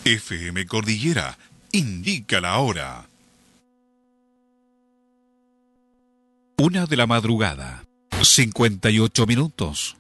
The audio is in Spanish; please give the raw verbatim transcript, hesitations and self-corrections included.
F M Cordillera indica la hora. Una de la madrugada, cincuenta y ocho minutos.